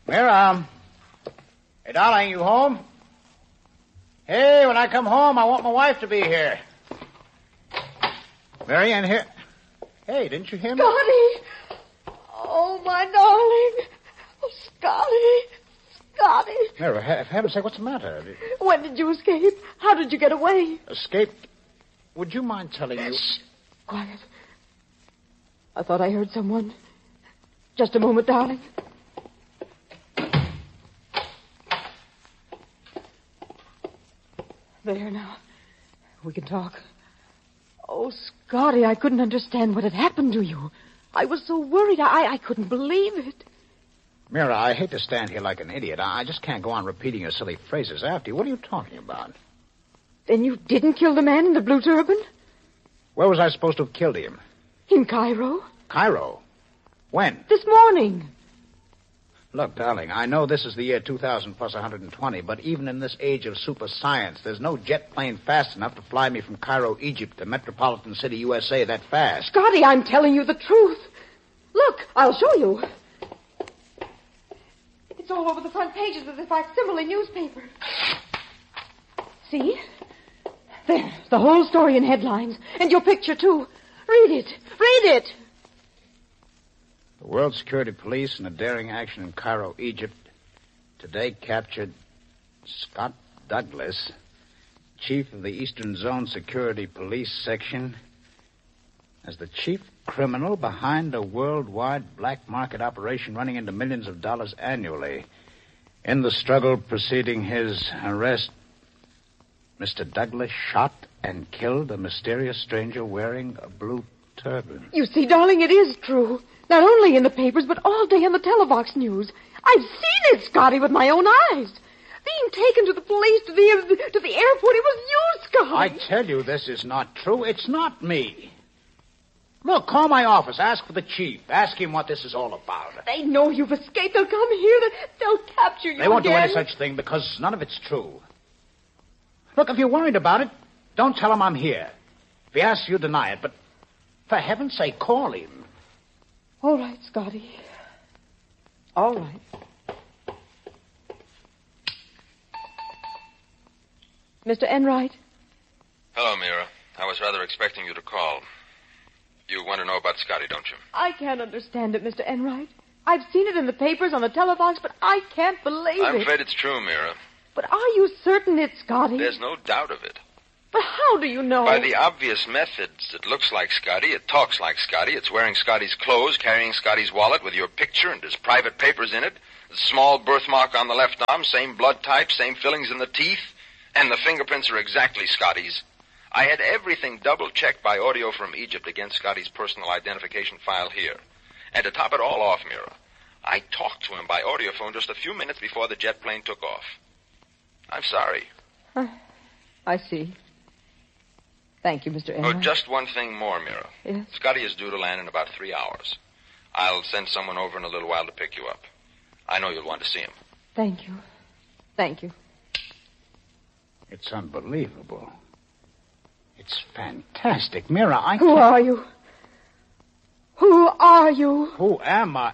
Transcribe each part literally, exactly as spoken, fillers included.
Mira. Hey, darling, you home? Hey, when I come home, I want my wife to be here. Mary Ann here. Hey, didn't you hear me? Scotty! Oh, my darling. Oh, Scotty. Scotty. Mary, for heaven's sake, what's the matter? When did you escape? How did you get away? Escape? Would you mind telling you... Shh. Quiet. I thought I heard someone. Just a moment, darling. There now. We can talk. Oh, Scotty, I couldn't understand what had happened to you. I was so worried. I, I couldn't believe it. Mira, I hate to stand here like an idiot. I just can't go on repeating your silly phrases after you. What are you talking about? Then you didn't kill the man in the blue turban? Where was I supposed to have killed him? In Cairo. Cairo? When? This morning. Look, darling, I know this is the year two thousand plus one hundred twenty, but even in this age of super science, there's no jet plane fast enough to fly me from Cairo, Egypt to Metropolitan City, U S A that fast. Scotty, I'm telling you the truth. Look, I'll show you. It's all over the front pages of the facsimile newspaper. See? There, the whole story in headlines. And your picture, too. Read it. Read it. The World Security Police, in a daring action in Cairo, Egypt, today captured Scott Douglas, chief of the Eastern Zone Security Police Section, as the chief criminal behind a worldwide black market operation running into millions of dollars annually. In the struggle preceding his arrest, Mister Douglas shot and killed a mysterious stranger wearing a blue turban. You see, darling, it is true. Not only in the papers, but all day in the Televox news. I've seen it, Scotty, with my own eyes. Being taken to the police, to the to the airport, it was you, Scotty. I tell you, this is not true. It's not me. Look, call my office. Ask for the chief. Ask him what this is all about. They know you've escaped. They'll come here. They'll capture you They won't again. do any such thing because none of it's true. Look, if you're worried about it, don't tell him I'm here. If he asks you, deny it. But for heaven's sake, call him. All right, Scotty. All right. Mister Enright? Hello, Mira. I was rather expecting you to call. You want to know about Scotty, don't you? I can't understand it, Mister Enright. I've seen it in the papers, on the Televox, but I can't believe I'm it. afraid it's true, Mira. But are you certain it's Scotty? There's no doubt of it. But how do you know? By the obvious methods. It looks like Scotty. It talks like Scotty. It's wearing Scotty's clothes, carrying Scotty's wallet with your picture and his private papers in it. The small birthmark on the left arm, same blood type, same fillings in the teeth. And the fingerprints are exactly Scotty's. I had everything double-checked by audio from Egypt against Scotty's personal identification file here. And to top it all off, Mira, I talked to him by audiophone just a few minutes before the jet plane took off. I'm sorry. Uh, I see. Thank you, Mister Enright. Oh, just one thing more, Mira. Yes? Scotty is due to land in about three hours. I'll send someone over in a little while to pick you up. I know you'll want to see him. Thank you. Thank you. It's unbelievable. It's fantastic. Mira, I Who can't... are you? Who are you? Who am I?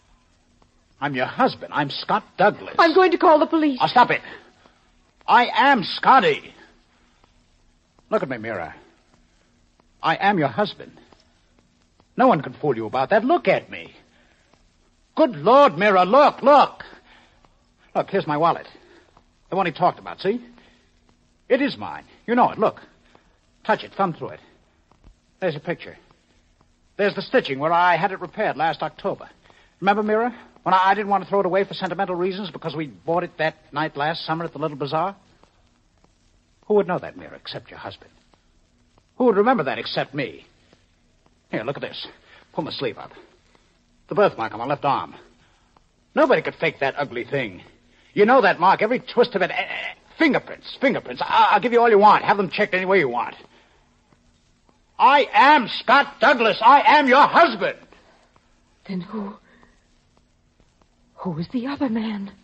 I'm your husband. I'm Scott Douglas. I'm going to call the police. Oh, stop it. I am Scotty. Look at me, Mira. I am your husband. No one can fool you about that. Look at me. Good Lord, Mira, look, look. Look, here's my wallet. The one he talked about, see? It is mine. You know it. Look. Touch it. Thumb through it. There's a picture. There's the stitching where I had it repaired last October. Remember, Mira, when I, I didn't want to throw it away for sentimental reasons because we bought it that night last summer at the Little Bazaar? Who would know that, Mira, except your husband? Who would remember that except me? Here, look at this. Pull my sleeve up. The birthmark on my left arm. Nobody could fake that ugly thing. You know that mark, every twist of it. Uh, fingerprints, fingerprints. I- I'll give you all you want. Have them checked any way you want. I am Scott Douglas. I am your husband. Then who... Who is the other man?